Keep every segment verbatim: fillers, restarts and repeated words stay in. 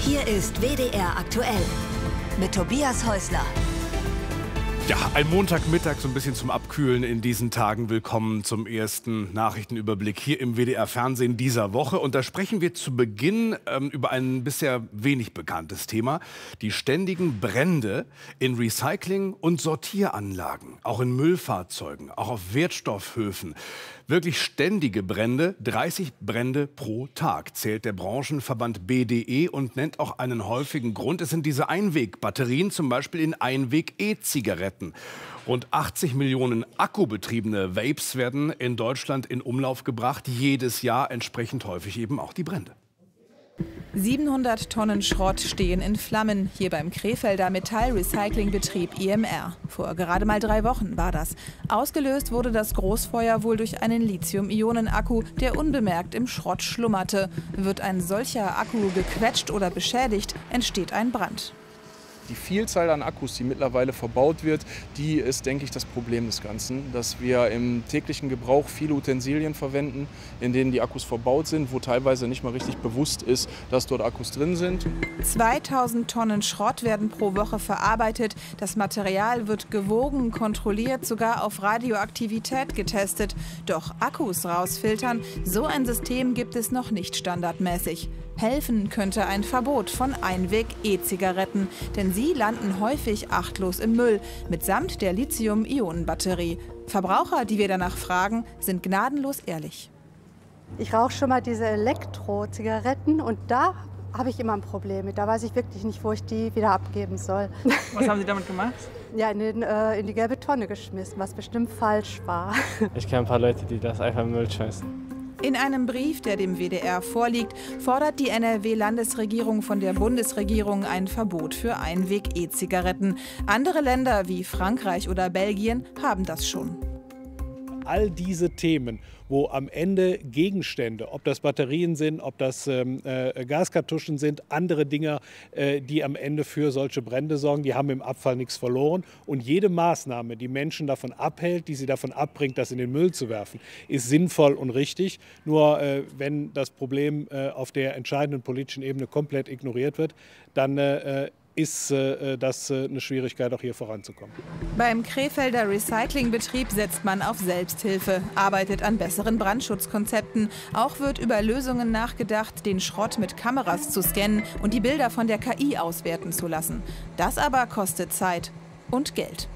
Hier ist W D R aktuell mit Tobias Häusler. Ja, ein Montagmittag, so ein bisschen zum Abkühlen in diesen Tagen. Willkommen zum ersten Nachrichtenüberblick hier im W D R-Fernsehen dieser Woche. Und da sprechen wir zu Beginn ähm, über ein bisher wenig bekanntes Thema. Die ständigen Brände in Recycling- und Sortieranlagen, auch in Müllfahrzeugen, auch auf Wertstoffhöfen. Wirklich ständige Brände, dreißig Brände pro Tag, zählt der Branchenverband B D E und nennt auch einen häufigen Grund. Es sind diese Einwegbatterien, zum Beispiel in Einweg-E-Zigaretten. Rund achtzig Millionen akkubetriebene Vapes werden in Deutschland in Umlauf gebracht. Jedes Jahr entsprechend häufig eben auch die Brände. siebenhundert Tonnen Schrott stehen in Flammen, hier beim Krefelder Metallrecyclingbetrieb I M R. Vor gerade mal drei Wochen war das. Ausgelöst wurde das Großfeuer wohl durch einen Lithium-Ionen-Akku, der unbemerkt im Schrott schlummerte. Wird ein solcher Akku gequetscht oder beschädigt, entsteht ein Brand. Die Vielzahl an Akkus, die mittlerweile verbaut wird, die ist, denke ich, das Problem des Ganzen. Dass wir im täglichen Gebrauch viele Utensilien verwenden, in denen die Akkus verbaut sind, wo teilweise nicht mal richtig bewusst ist, dass dort Akkus drin sind. zweitausend Tonnen Schrott werden pro Woche verarbeitet. Das Material wird gewogen, kontrolliert, sogar auf Radioaktivität getestet. Doch Akkus rausfiltern, so ein System gibt es noch nicht standardmäßig. Helfen könnte ein Verbot von Einweg-E-Zigaretten, denn sie landen häufig achtlos im Müll, mitsamt der Lithium-Ionen-Batterie. Verbraucher, die wir danach fragen, sind gnadenlos ehrlich. Ich rauche schon mal diese Elektro-Zigaretten und da habe ich immer ein Problem mit. Da weiß ich wirklich nicht, wo ich die wieder abgeben soll. Was haben Sie damit gemacht? Ja, in, den, äh, in die gelbe Tonne geschmissen, was bestimmt falsch war. Ich kenne ein paar Leute, die das einfach im Müll schmeißen. In einem Brief, der dem W D R vorliegt, fordert die N R W-Landesregierung von der Bundesregierung ein Verbot für Einweg-E-Zigaretten. Andere Länder wie Frankreich oder Belgien haben das schon. All diese Themen, wo am Ende Gegenstände, ob das Batterien sind, ob das ähm, äh, Gaskartuschen sind, andere Dinge, äh, die am Ende für solche Brände sorgen, die haben im Abfall nichts verloren. Und jede Maßnahme, die Menschen davon abhält, die sie davon abbringt, das in den Müll zu werfen, ist sinnvoll und richtig. Nur äh, wenn das Problem äh, auf der entscheidenden politischen Ebene komplett ignoriert wird, dann äh, ist äh, das äh, eine Schwierigkeit, auch hier voranzukommen. Beim Krefelder Recyclingbetrieb setzt man auf Selbsthilfe, arbeitet an besseren Brandschutzkonzepten. Auch wird über Lösungen nachgedacht, den Schrott mit Kameras zu scannen und die Bilder von der K I auswerten zu lassen. Das aber kostet Zeit und Geld.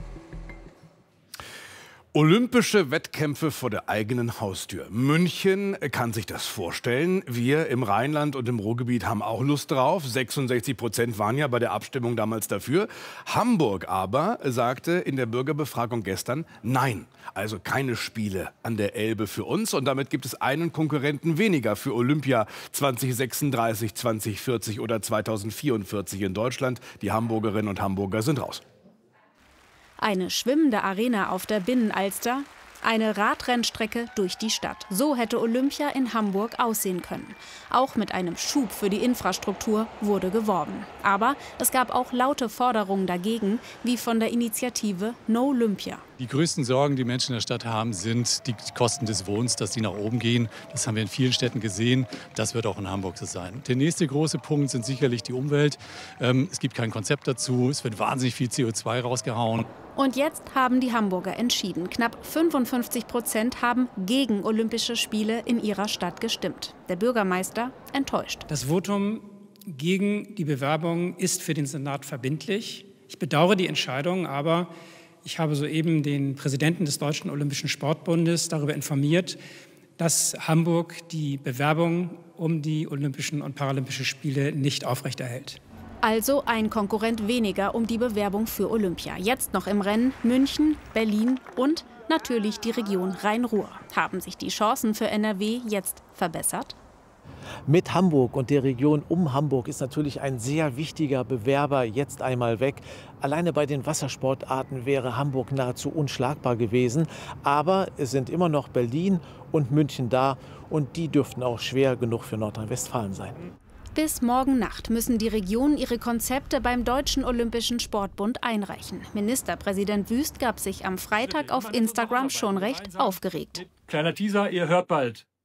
Olympische Wettkämpfe vor der eigenen Haustür. München kann sich das vorstellen. Wir im Rheinland und im Ruhrgebiet haben auch Lust drauf. sechsundsechzig Prozent waren ja bei der Abstimmung damals dafür. Hamburg aber sagte in der Bürgerbefragung gestern nein. Also keine Spiele an der Elbe für uns. Und damit gibt es einen Konkurrenten weniger für Olympia zwanzig sechsunddreißig, zwanzig vierzig oder zweitausendvierundvierzig in Deutschland. Die Hamburgerinnen und Hamburger sind raus. Eine schwimmende Arena auf der Binnenalster, eine Radrennstrecke durch die Stadt. So hätte Olympia in Hamburg aussehen können. Auch mit einem Schub für die Infrastruktur wurde geworben. Aber es gab auch laute Forderungen dagegen, wie von der Initiative No Olympia. Die größten Sorgen, die Menschen in der Stadt haben, sind die Kosten des Wohnens, dass die nach oben gehen. Das haben wir in vielen Städten gesehen. Das wird auch in Hamburg so sein. Der nächste große Punkt sind sicherlich die Umwelt. Es gibt kein Konzept dazu. Es wird wahnsinnig viel C O zwei rausgehauen. Und jetzt haben die Hamburger entschieden. Knapp fünfundfünfzig Prozent haben gegen Olympische Spiele in ihrer Stadt gestimmt. Der Bürgermeister enttäuscht. Das Votum gegen die Bewerbung ist für den Senat verbindlich. Ich bedauere die Entscheidung, aber ich habe soeben den Präsidenten des Deutschen Olympischen Sportbundes darüber informiert, dass Hamburg die Bewerbung um die Olympischen und Paralympischen Spiele nicht aufrechterhält. Also ein Konkurrent weniger um die Bewerbung für Olympia. Jetzt noch im Rennen München, Berlin und natürlich die Region Rhein-Ruhr. Haben sich die Chancen für N R W jetzt verbessert? Mit Hamburg und der Region um Hamburg ist natürlich ein sehr wichtiger Bewerber jetzt einmal weg. Alleine bei den Wassersportarten wäre Hamburg nahezu unschlagbar gewesen. Aber es sind immer noch Berlin und München da und die dürften auch schwer genug für Nordrhein-Westfalen sein. Bis morgen Nacht müssen die Regionen ihre Konzepte beim Deutschen Olympischen Sportbund einreichen. Ministerpräsident Wüst gab sich am Freitag auf Instagram schon recht aufgeregt. Kleiner Teaser, ihr hört bald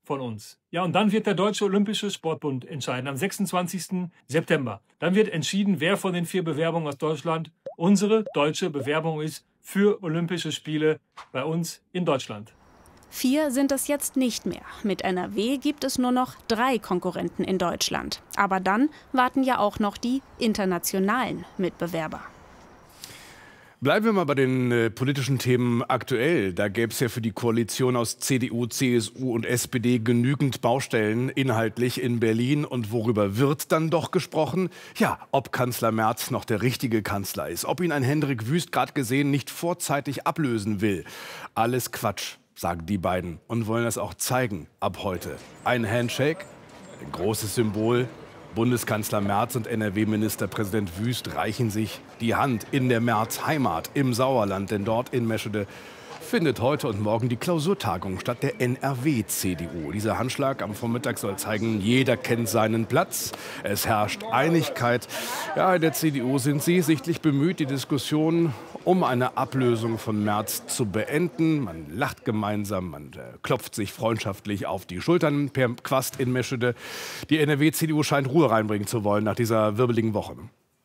von uns. Ja, und dann wird der Deutsche Olympische Sportbund entscheiden, am sechsundzwanzigsten September. Dann wird entschieden, wer von den vier Bewerbungen aus Deutschland unsere deutsche Bewerbung ist für Olympische Spiele bei uns in Deutschland. Vier sind es jetzt nicht mehr. Mit N R W gibt es nur noch drei Konkurrenten in Deutschland. Aber dann warten ja auch noch die internationalen Mitbewerber. Bleiben wir mal bei den äh, politischen Themen aktuell. Da gäbe es ja für die Koalition aus C D U, C S U und S P D genügend Baustellen inhaltlich in Berlin. Und worüber wird dann doch gesprochen? Ja, ob Kanzler Merz noch der richtige Kanzler ist. Ob ihn ein Hendrik Wüst, gerade gesehen, nicht vorzeitig ablösen will. Alles Quatsch, sagen die beiden und wollen das auch zeigen ab heute. Ein Handshake, ein großes Symbol. Bundeskanzler Merz und N R W-Ministerpräsident Wüst reichen sich die Hand in der Merz-Heimat im Sauerland. Denn dort in Meschede findet heute und morgen die Klausurtagung statt der N R W-C D U. Dieser Handschlag am Vormittag soll zeigen, jeder kennt seinen Platz. Es herrscht Einigkeit. Ja, in der C D U sind sie sichtlich bemüht, die Diskussion um eine Ablösung von Merz zu beenden. Man lacht gemeinsam, man äh, klopft sich freundschaftlich auf die Schultern per Quast in Meschede. Die N R W-C D U scheint Ruhe reinbringen zu wollen nach dieser wirbeligen Woche.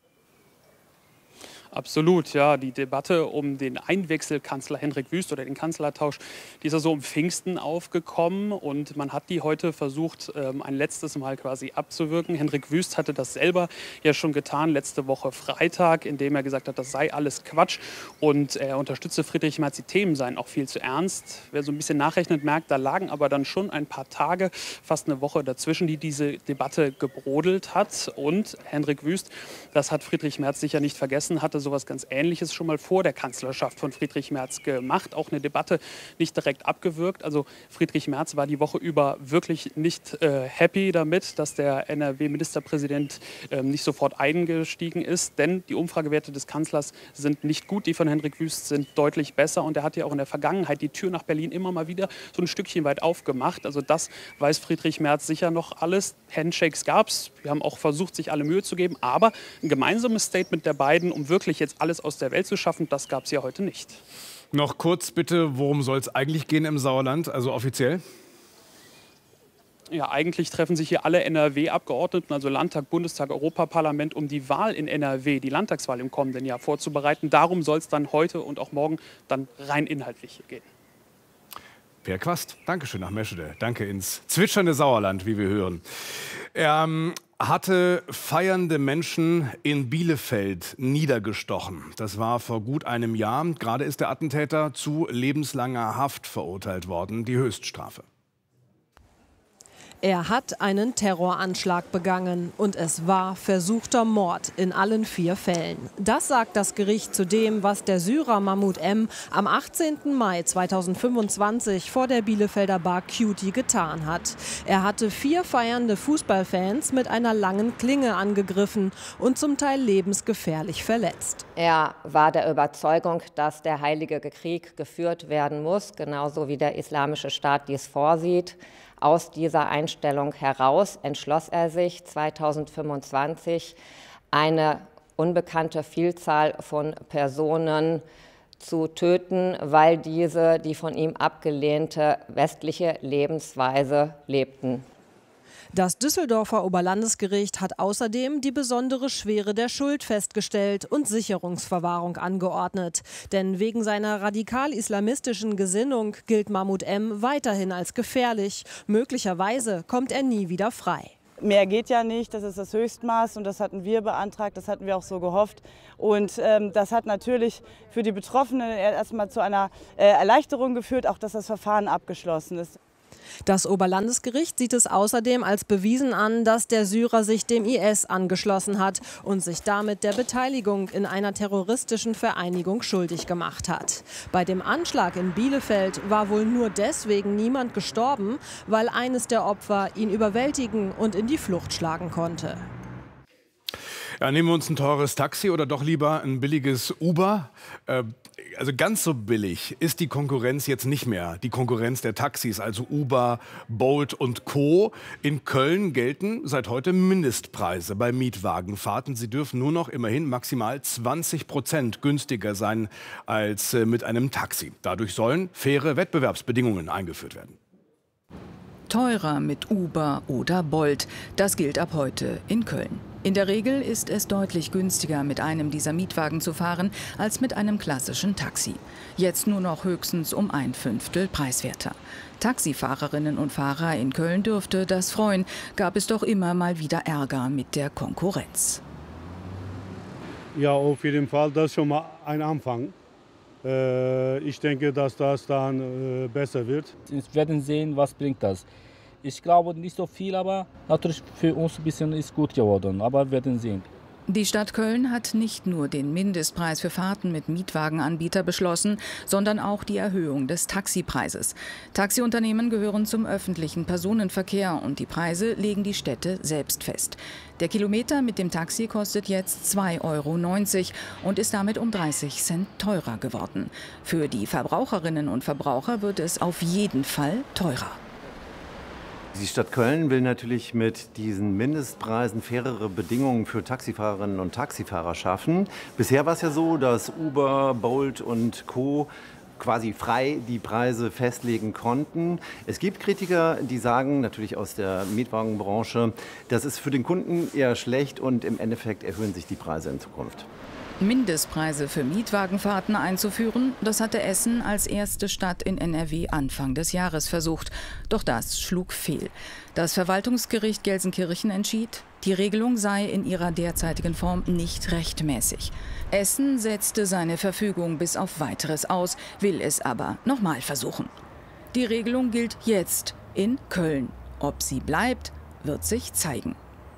Absolut, ja. Die Debatte um den Einwechsel Kanzler Hendrik Wüst oder den Kanzlertausch, die ist ja so um Pfingsten aufgekommen und man hat die heute versucht, ein letztes Mal quasi abzuwirken. Hendrik Wüst hatte das selber ja schon getan, letzte Woche Freitag, indem er gesagt hat, das sei alles Quatsch und er unterstütze Friedrich Merz, die Themen seien auch viel zu ernst. Wer so ein bisschen nachrechnet, merkt, da lagen aber dann schon ein paar Tage, fast eine Woche dazwischen, die diese Debatte gebrodelt hat und Hendrik Wüst, das hat Friedrich Merz sicher nicht vergessen, hatte sowas ganz Ähnliches schon mal vor der Kanzlerschaft von Friedrich Merz gemacht. Auch eine Debatte nicht direkt abgewürgt. Also Friedrich Merz war die Woche über wirklich nicht äh, happy damit, dass der N R W-Ministerpräsident äh, nicht sofort eingestiegen ist. Denn die Umfragewerte des Kanzlers sind nicht gut. Die von Hendrik Wüst sind deutlich besser. Und er hat ja auch in der Vergangenheit die Tür nach Berlin immer mal wieder so ein Stückchen weit aufgemacht. Also das weiß Friedrich Merz sicher noch alles. Handshakes gab es. Wir haben auch versucht, sich alle Mühe zu geben. Aber ein gemeinsames Statement der beiden, um wirklich jetzt alles aus der Welt zu schaffen, das gab es ja heute nicht. Noch kurz bitte, worum soll es eigentlich gehen im Sauerland, also offiziell? Ja, eigentlich treffen sich hier alle N R W-Abgeordneten, also Landtag, Bundestag, Europaparlament, um die Wahl in N R W, die Landtagswahl im kommenden Jahr vorzubereiten. Darum soll es dann heute und auch morgen dann rein inhaltlich gehen. Per Quast, Dankeschön nach Meschede. Danke ins zwitschernde Sauerland, wie wir hören. Er ähm, hatte feiernde Menschen in Bielefeld niedergestochen. Das war vor gut einem Jahr. Gerade ist der Attentäter zu lebenslanger Haft verurteilt worden, die Höchststrafe. Er hat einen Terroranschlag begangen und es war versuchter Mord in allen vier Fällen. Das sagt das Gericht zu dem, was der Syrer Mahmoud M. am achtzehnten Mai zweitausendfünfundzwanzig vor der Bielefelder Bar Cutie getan hat. Er hatte vier feiernde Fußballfans mit einer langen Klinge angegriffen und zum Teil lebensgefährlich verletzt. Er war der Überzeugung, dass der Heilige Krieg geführt werden muss, genauso wie der Islamische Staat dies vorsieht. Aus dieser Einstellung heraus entschloss er sich zweitausendfünfundzwanzig, eine unbekannte Vielzahl von Personen zu töten, weil diese die von ihm abgelehnte westliche Lebensweise lebten. Das Düsseldorfer Oberlandesgericht hat außerdem die besondere Schwere der Schuld festgestellt und Sicherungsverwahrung angeordnet. Denn wegen seiner radikal-islamistischen Gesinnung gilt Mahmoud M. weiterhin als gefährlich. Möglicherweise kommt er nie wieder frei. Mehr geht ja nicht, das ist das Höchstmaß und das hatten wir beantragt, das hatten wir auch so gehofft. Und ähm, das hat natürlich für die Betroffenen erstmal zu einer äh, Erleichterung geführt, auch dass das Verfahren abgeschlossen ist. Das Oberlandesgericht sieht es außerdem als bewiesen an, dass der Syrer sich dem I S angeschlossen hat und sich damit der Beteiligung in einer terroristischen Vereinigung schuldig gemacht hat. Bei dem Anschlag in Bielefeld war wohl nur deswegen niemand gestorben, weil eines der Opfer ihn überwältigen und in die Flucht schlagen konnte. Ja, nehmen wir uns ein teures Taxi oder doch lieber ein billiges Uber? Äh, also ganz so billig ist die Konkurrenz jetzt nicht mehr. Die Konkurrenz der Taxis, also Uber, Bolt und Co. In Köln gelten seit heute Mindestpreise bei Mietwagenfahrten. Sie dürfen nur noch immerhin maximal zwanzig Prozent günstiger sein als äh, mit einem Taxi. Dadurch sollen faire Wettbewerbsbedingungen eingeführt werden. Teurer mit Uber oder Bolt. Das gilt ab heute in Köln. In der Regel ist es deutlich günstiger, mit einem dieser Mietwagen zu fahren, als mit einem klassischen Taxi. Jetzt nur noch höchstens um ein Fünftel preiswerter. Taxifahrerinnen und Fahrer in Köln dürfte das freuen, gab es doch immer mal wieder Ärger mit der Konkurrenz. Ja, auf jeden Fall, das ist schon mal ein Anfang. Äh, ich denke, dass das dann äh, besser wird. Wir werden sehen, was bringt das. Ich glaube nicht so viel, aber natürlich für uns ein bisschen ist gut geworden. Aber wir werden sehen. Die Stadt Köln hat nicht nur den Mindestpreis für Fahrten mit Mietwagenanbieter beschlossen, sondern auch die Erhöhung des Taxipreises. Taxiunternehmen gehören zum öffentlichen Personenverkehr und die Preise legen die Städte selbst fest. Der Kilometer mit dem Taxi kostet jetzt zwei Euro neunzig und ist damit um dreißig Cent teurer geworden. Für die Verbraucherinnen und Verbraucher wird es auf jeden Fall teurer. Die Stadt Köln will natürlich mit diesen Mindestpreisen fairere Bedingungen für Taxifahrerinnen und Taxifahrer schaffen. Bisher war es ja so, dass Uber, Bolt und Co. quasi frei die Preise festlegen konnten. Es gibt Kritiker, die sagen, natürlich aus der Mietwagenbranche, das ist für den Kunden eher schlecht und im Endeffekt erhöhen sich die Preise in Zukunft. Mindestpreise für Mietwagenfahrten einzuführen, das hatte Essen als erste Stadt in N R W Anfang des Jahres versucht. Doch das schlug fehl. Das Verwaltungsgericht Gelsenkirchen entschied, die Regelung sei in ihrer derzeitigen Form nicht rechtmäßig. Essen setzte seine Verfügung bis auf Weiteres aus, will es aber nochmal versuchen. Die Regelung gilt jetzt in Köln. Ob sie bleibt, wird sich zeigen.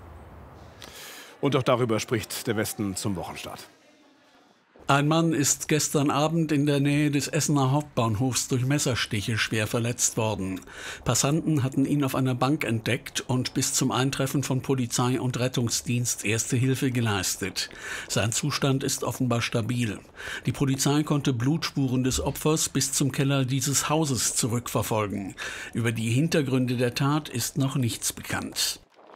Und auch darüber spricht der Westen zum Wochenstart. Ein Mann ist gestern Abend in der Nähe des Essener Hauptbahnhofs durch Messerstiche schwer verletzt worden. Passanten hatten ihn auf einer Bank entdeckt und bis zum Eintreffen von Polizei und Rettungsdienst erste Hilfe geleistet. Sein Zustand ist offenbar stabil. Die Polizei konnte Blutspuren des Opfers bis zum Keller dieses Hauses zurückverfolgen. Über die Hintergründe der Tat ist noch nichts bekannt.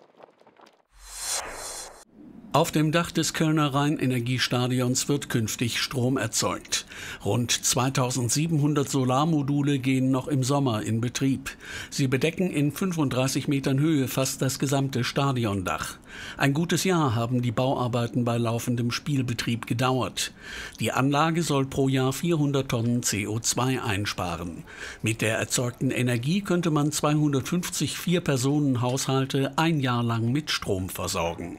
Auf dem Dach des Kölner Rheinenergiestadions wird künftig Strom erzeugt. Rund zweitausendsiebenhundert Solarmodule gehen noch im Sommer in Betrieb. Sie bedecken in fünfunddreißig Metern Höhe fast das gesamte Stadiondach. Ein gutes Jahr haben die Bauarbeiten bei laufendem Spielbetrieb gedauert. Die Anlage soll pro Jahr vierhundert Tonnen C O zwei einsparen. Mit der erzeugten Energie könnte man zweihundertfünfzig Vier-Personen-Haushalte ein Jahr lang mit Strom versorgen.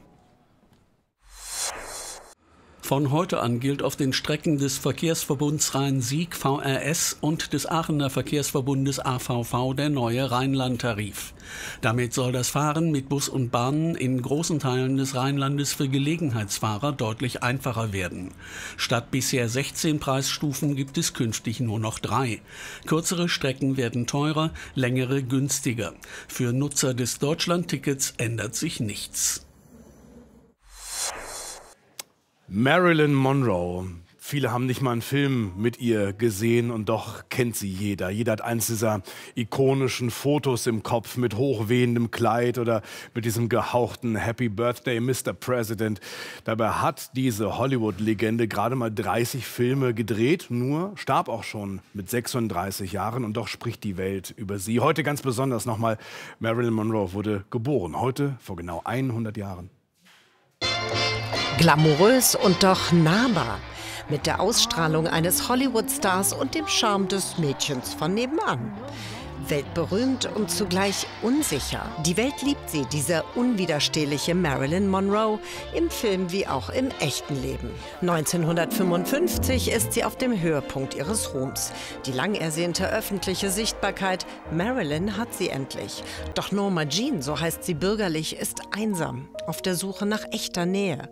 Von heute an gilt auf den Strecken des Verkehrsverbunds Rhein-Sieg V R S und des Aachener Verkehrsverbundes A V V der neue Rheinland-Tarif. Damit soll das Fahren mit Bus und Bahnen in großen Teilen des Rheinlandes für Gelegenheitsfahrer deutlich einfacher werden. Statt bisher sechzehn Preisstufen gibt es künftig nur noch drei. Kürzere Strecken werden teurer, längere günstiger. Für Nutzer des Deutschland-Tickets ändert sich nichts. Marilyn Monroe. Viele haben nicht mal einen Film mit ihr gesehen und doch kennt sie jeder. Jeder hat eins dieser ikonischen Fotos im Kopf mit hochwehendem Kleid oder mit diesem gehauchten Happy Birthday, Mister President. Dabei hat diese Hollywood-Legende gerade mal dreißig Filme gedreht, nur starb auch schon mit sechsunddreißig Jahren und doch spricht die Welt über sie. Heute ganz besonders nochmal, Marilyn Monroe wurde geboren, heute vor genau hundert Jahren. Glamourös und doch nahbar. Mit der Ausstrahlung eines Hollywood-Stars und dem Charme des Mädchens von nebenan. Weltberühmt und zugleich unsicher. Die Welt liebt sie, diese unwiderstehliche Marilyn Monroe, im Film wie auch im echten Leben. neunzehnhundertfünfundfünfzig ist sie auf dem Höhepunkt ihres Ruhms. Die lang ersehnte öffentliche Sichtbarkeit, Marilyn hat sie endlich. Doch Norma Jean, so heißt sie bürgerlich, ist einsam, auf der Suche nach echter Nähe.